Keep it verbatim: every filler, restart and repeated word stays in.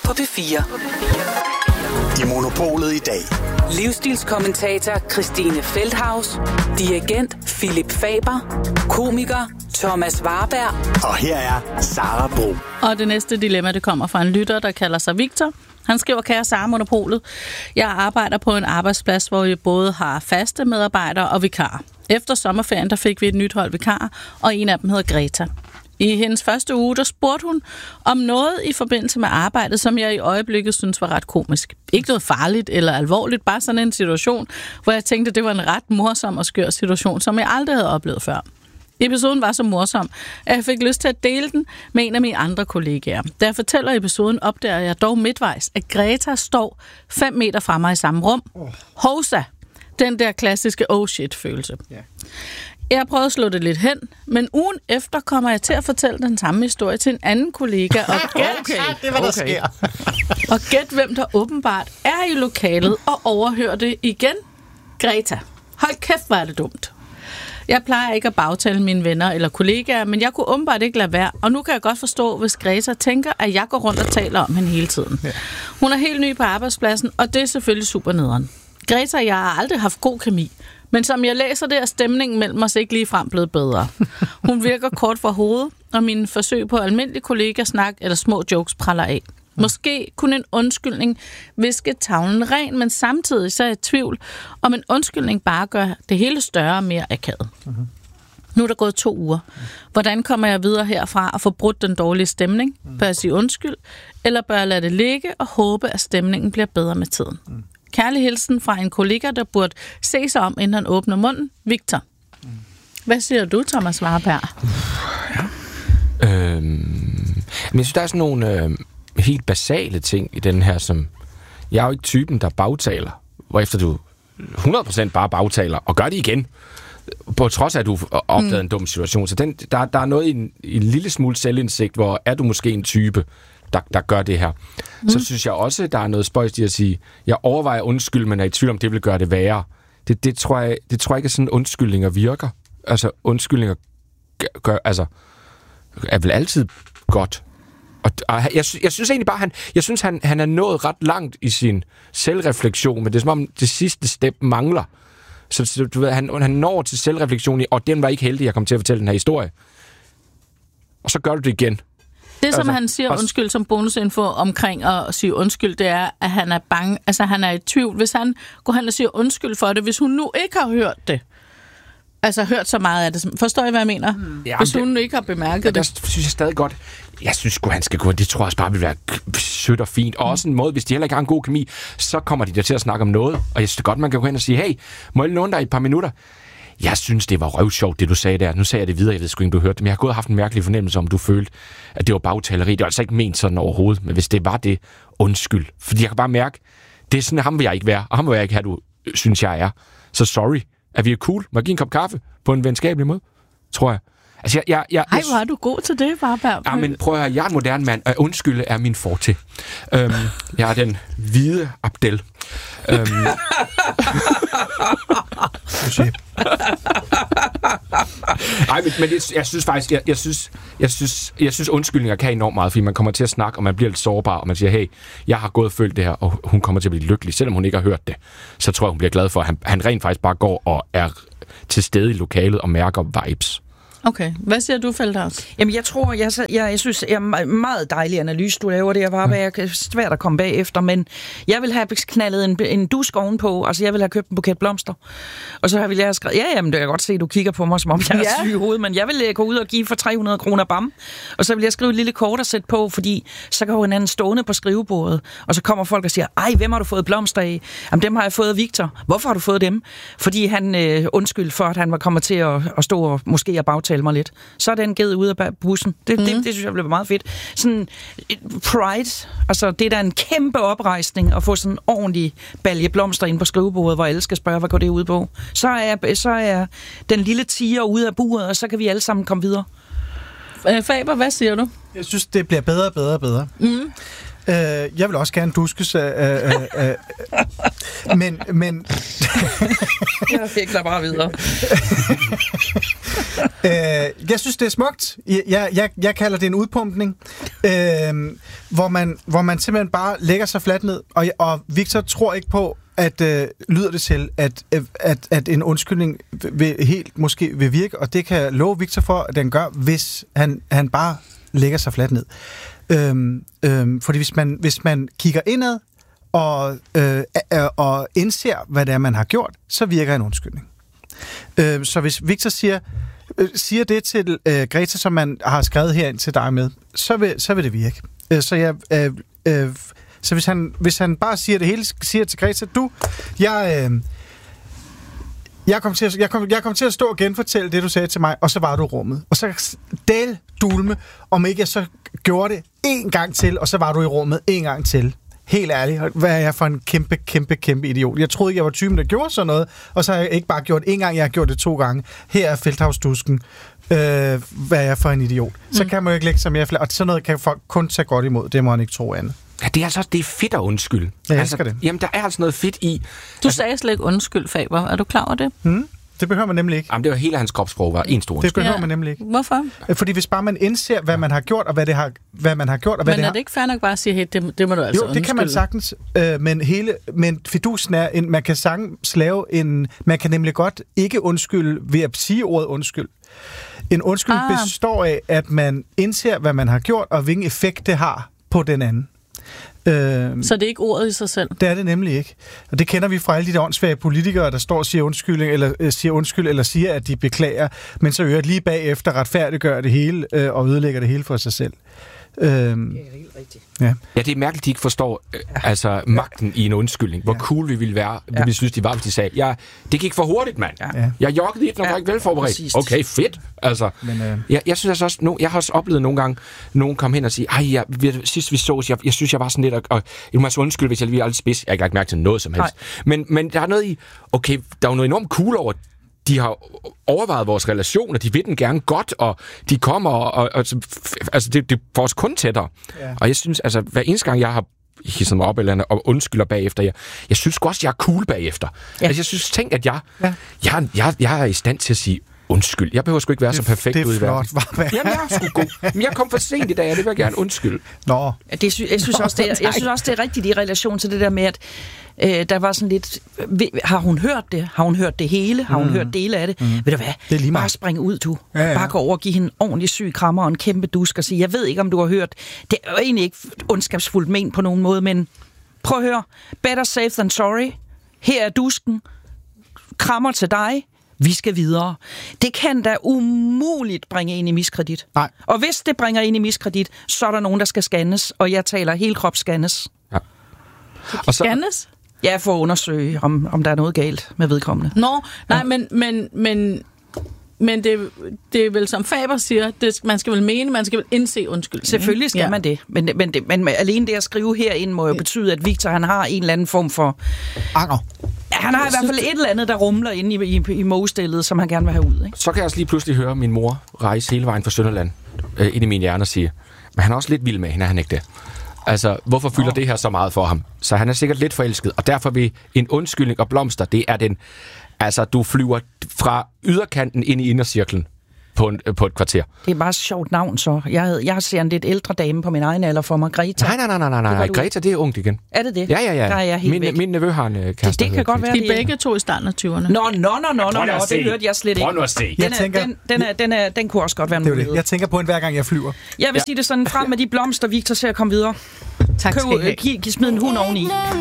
på P fire. I Monopolet i dag. Livsstilskommentator Christine Feldhaus, dirigent Philip Faber, komiker Thomas Warberg. Og her er Sara Bro. Og det næste dilemma, det kommer fra en lytter, der kalder sig Victor. Han skriver, kære Sara Monopolet, jeg arbejder på en arbejdsplads, hvor vi både har faste medarbejdere og vikarer. Efter sommerferien, der fik vi et nyt hold vikarer, og en af dem hedder Greta. I hendes første uge, der spurgte hun om noget i forbindelse med arbejdet, som jeg i øjeblikket synes var ret komisk. Ikke noget farligt eller alvorligt, bare sådan en situation, hvor jeg tænkte, det var en ret morsom og skør situation, som jeg aldrig havde oplevet før. Episoden var så morsom, at jeg fik lyst til at dele den med en af mine andre kollegaer. Da jeg fortæller episoden, opdager jeg dog midtvejs, at Greta står fem meter fra mig i samme rum. Hovsa! Den der klassiske oh shit-følelse. Yeah. Jeg prøvede at slå det lidt hen, men ugen efter kommer jeg til at fortælle den samme historie til en anden kollega. Og gæt, okay, det er, hvad der okay. sker. Og gæt, hvem der åbenbart er i lokalet og overhører det igen. Greta. Hold kæft, hvor er det dumt. Jeg plejer ikke at bagtale mine venner eller kollegaer, men jeg kunne åbenbart ikke lade være, og nu kan jeg godt forstå, hvis Greta tænker, at jeg går rundt og taler om hende hele tiden. Ja. Hun er helt ny på arbejdspladsen, og det er selvfølgelig super nederen. Greta og jeg har aldrig haft god kemi, men som jeg læser det, er stemningen mellem os ikke ligefrem blevet bedre. Hun virker kort for hovedet, og mine forsøg på almindelig kollegasnak eller små jokes praller af. Måske kunne en undskyldning viske tavlen ren, men samtidig så er jeg i tvivl, om en undskyldning bare gør det hele større og mere akavet. Uh-huh. Nu er der gået to uger. Hvordan kommer jeg videre herfra og få brudt den dårlige stemning? Bør jeg sige undskyld, eller bør jeg lade det ligge og håbe, at stemningen bliver bedre med tiden? Uh-huh. Kærlig hilsen fra en kollega, der burde se sig om, inden han åbner munden. Victor. Hvad siger du, Thomas Warberg? Ja. Øhm, men jeg synes, der er sådan nogle øh, helt basale ting i den her, som... Jeg er jo ikke typen, der bagtaler, hvorefter du hundrede procent bare bagtaler og gør det igen, på trods af, at du opdagede mm. en dum situation. Så den, der, der er noget i en, i en lille smule selvindsigt, hvor er du måske en type, Der, der gør det her. Mm. Så synes jeg også, der er noget spøjst i at sige, jeg overvejer undskyld, men er i tvivl om, det vil gøre det værre. Det, det, tror, jeg, det tror jeg ikke, at sådan undskyldninger virker. Altså, undskyldninger gør, altså, er vel altid godt. Og, og jeg, jeg synes egentlig bare, han, jeg synes, han, han er nået ret langt i sin selvreflektion, men det er som om, det sidste step mangler. Så du ved, han, han når til selvreflektion, og den var ikke heldig, jeg kom til at fortælle den her historie. Og så gør du det igen. Det, som altså, han siger undskyld som bonusinfo omkring at sige undskyld, det er, at han er bange, altså han er i tvivl. Hvis han går hen og siger undskyld for det, hvis hun nu ikke har hørt det, altså hørt så meget af det, forstår I, hvad jeg mener? Mm. Ja, hvis hun det, ikke har bemærket ja, det. Der synes jeg stadig godt, jeg synes sgu, han skal gå, det tror jeg også bare vil være sødt og fint. Og mm. også en måde, hvis de heller ikke har en god kemi, så kommer de der til at snakke om noget. Og jeg synes det godt, man kan gå hen og sige, hey, må jeg låne dig et par minutter? Jeg synes, det var røvsjovt, det du sagde der. Nu sagde jeg det videre, jeg ved sgu ikke, om du hørte det, men jeg har gået og haft en mærkelig fornemmelse, om du følte, at det var bagtaleri. Det var altså ikke ment sådan overhovedet, men hvis det var det, undskyld. Fordi jeg kan bare mærke, det er sådan, ham vil jeg ikke være, og ham vil jeg ikke have, du synes, jeg er. Så sorry, at vi er cool. Må jeg give en kop kaffe på en venskabelig måde? Tror jeg. Altså, jeg, jeg, jeg, Ej, hvor er du god til det, Warberg. Ja, men prøv at høre, jeg er en moderne mand, og undskylde er min forte. Øhm, jeg er den hvide Abdel. øhm. Ej, men, men det, jeg synes faktisk, jeg, jeg, synes, jeg, synes, jeg synes undskyldninger kan enormt meget, fordi man kommer til at snakke, og man bliver lidt sårbar, og man siger, hey, jeg har gået og følt det her, og hun kommer til at blive lykkelig, selvom hun ikke har hørt det. Så tror jeg, hun bliver glad for, at han, han rent faktisk bare går og er til stede i lokalet og mærker vibes. Okay. Hvad siger du, Feldhaus? Jamen, jeg tror, jeg, jeg, jeg synes, jeg er meget dejlig analyse, du laver det. Jeg var mm. jeg er svært at komme bagefter, men jeg vil have knaldet en, en dusk ovenpå. Altså, jeg vil have købt en buket blomster. Og så vil jeg have skrevet, ja, jamen, det kan jeg godt se, du kigger på mig, som om jeg er ja. syg i hovedet, men jeg vil gå ud og give for tre hundrede kroner bam. Og så vil jeg skrive et lille kort og sætte på, fordi så kan jo en anden stående på skrivebordet, og så kommer folk og siger, ej, hvem har du fået blomster af? Jamen, dem har jeg fået af Victor. Hvorfor har du fået dem? Fordi han øh, undskyld for, at han var kommet til at, at stå og måske at bagtale mig lidt. Så er den givet ud af bussen. Det, mm. det, det synes jeg blev meget fedt. Sådan pride, altså det er da en kæmpe oprejsning at få sådan en ordentlig balje blomster ind på skrivebordet, hvor alle skal spørge, hvad går det ud på. Så er, så er den lille tiger ude af buret, og så kan vi alle sammen komme videre. Faber, hvad siger du? Jeg synes, det bliver bedre og bedre og bedre. Mm. Øh, jeg vil også gerne duskes. Øh, øh, øh, men... men jeg fik da bare videre. øh, jeg synes, det er smukt. Jeg, jeg, jeg kalder det en udpumpning, øh, hvor, man, hvor man simpelthen bare lægger sig fladt ned. Og, og Victor tror ikke på, at øh, lyder det til, at, at, at en undskyldning vil, helt måske vil virke, og det kan jeg love Victor for, at den gør, hvis han, han bare lægger sig fladt ned. Øhm, øhm, fordi hvis man, hvis man kigger indad og, øh, øh, og indser, hvad det er, man har gjort, så virker en undskyldning. Øh, så hvis Victor siger, øh, siger det til øh, Greta, som man har skrevet herind til dig med, så vil, så vil det virke. Øh, så jeg... Øh, øh, Så hvis han, hvis han bare siger det hele, siger til Greta, du, jeg, øh, jeg, kom til at, jeg, kom, jeg kom til at stå og genfortælle det, du sagde til mig, og så var du i rummet. Og så del dulme, om ikke jeg så gjorde det en gang til, og så var du i rummet en gang til. Helt ærligt, hvad er jeg for en kæmpe, kæmpe, kæmpe idiot. Jeg troede ikke, jeg var typen, der gjorde sådan noget, og så har jeg ikke bare gjort en gang, jeg har gjort det to gange. Her er Feldhausdusken. Øh, hvad er jeg for en idiot. Så mm. kan man jo ikke lægge sig mere flere, og sådan noget kan folk kun tage godt imod. Det må han ikke tro andet. Ja, det er altså det er fedt at undskylde. Jeg altså, elsker det. Jamen, der er altså noget fedt i... Du altså, sagde slet ikke undskyld, Faber. Er du klar over det? Mm. Det behøver man nemlig ikke. Jamen, det var hele hans kropssprog, var en stor undskyld. Det behøver Ja. man nemlig ikke. Hvorfor? Fordi hvis bare man indser, hvad man har gjort, og hvad, det har, hvad man har gjort, og hvad Men det er har... det ikke fair nok bare at sige, hey, det, det må du altså Jo, det kan man sagtens, øh, men hele, men fidusen er, en, man kan sagtens lave en, man kan nemlig godt ikke undskylde ved at sige ordet undskyld. En undskyld ah. består af, at man indser, hvad man har gjort, og hvilken effekt det har på den anden. Øh, Så det er ikke ordet i sig selv? Det er det nemlig ikke. Og det kender vi fra alle de der åndssvage politikere, der står og siger undskyld, eller, øh, siger undskyld, eller siger, at de beklager, men så øvrigt lige bagefter retfærdiggør det hele, øh, og ødelægger det hele for sig selv. Øh, det er helt rigtigt. Ja. ja, det er mærkeligt, de ikke forstår øh, altså magten i en undskyldning. Hvor ja. cool vi ville være, ja. vi synes, de var, hvis de sagde, ja, det gik for hurtigt, mand. Ja. Jeg joggede lidt, når jeg ja. var ikke velforberedt. Præcis. Okay, fedt. Altså, men, øh... jeg, jeg synes altså også, no, jeg har også oplevet nogle gange, nogen kom hen og sige, ej, jeg, sidst vi sås, jeg, jeg synes, jeg var sådan lidt, og, og jeg må altså undskylde, hvis jeg lige aldrig spids. Jeg har ikke lagt mærke til noget som helst. Men, men der er noget i, okay, der er jo noget enormt cool over de har overvejet vores relation, og de vil den gerne godt, og de kommer, og, og, og altså, det, det får os kun tættere. Ja. Og jeg synes, altså, hver eneste gang, jeg har hisset mig op eller andet, og undskylder bagefter, jeg, jeg synes også, jeg er cool bagefter. Ja. Altså, jeg synes, tænk, at jeg, ja. jeg, jeg, jeg er i stand til at sige undskyld. Jeg behøver sgu ikke være det, så perfekt det ude i verden. Flot, Jamen, jeg er sgu god. Men jeg kom for sent i dag, og det vil jeg gerne undskylde. Nå. Ja, det, sy- jeg, synes også, det er, jeg synes også, det er rigtigt i relation til det der med, at øh, der var sådan lidt... Har hun hørt det? Har hun hørt det hele? Har hun mm. hørt dele af det? Mm. Ved du hvad? Det er lige bare spring ud, du. Ja, ja. Bare gå over og give hende en ordentlig syg krammer og en kæmpe dusk og sige, jeg ved ikke, om du har hørt. Det er jo egentlig ikke ondskabsfuldt ment på nogen måde, men prøv at høre. Better safe than sorry. Her er dusken. Krammer til dig. Vi skal videre. Det kan da umuligt bringe ind i miskredit. Nej. Og hvis det bringer ind i miskredit, så er der nogen, der skal scannes, og jeg taler helt krop scannes. Ja. Og så, scannes? Ja, for at undersøge, om, om der er noget galt med vedkommende. Nå, nej, ja. men, men, men, men det, det er vel, som Faber siger, det, man skal vel mene, man skal vel indse undskyldning. Selvfølgelig skal ja. man det. Men, men, det, men alene det at skrive herind må jo betyde, at Victor han har en eller anden form for... anger. Ja, han har i hvert fald et eller andet, der rumler inde i, i, i mogestillet, som han gerne vil have ud. Ikke? Så kan jeg også lige pludselig høre min mor rejse hele vejen fra Sønderland øh, ind i min hjerne og sige, men han er også lidt vild med hende, er han ikke det? Altså, hvorfor fylder oh. det her så meget for ham? Så han er sikkert lidt forelsket, og derfor vil en undskyldning og blomster, det er den... Altså, du flyver fra yderkanten ind i indercirklen på, en, på et kvarter. Det er bare et sjovt navn, så. Jeg, havde, jeg ser en lidt ældre dame på min egen alder for mig, Greta. Nej, nej, nej, nej, nej, nej. Greta, det er ungt igen. Er det det? Ja, ja, ja. Der er jeg helt min, væk. Min nevø har en kæreste. Det, det kan godt være, de er begge to i starten af tyverne. Nå, nå, nå, nå, nå, nå, det hørte jeg slet ikke. Prøv nu at se. Den, Jeg er, tænker, den, den, er, den, er, den kunne også godt være en det er mulighed. det. Jeg tænker på en hver gang, jeg flyver. Jeg vil ja. sige det sådan, frem med de blomster, Victor, ser at komme videre. Tak skal I have. Giv, giv smid en hund oveni.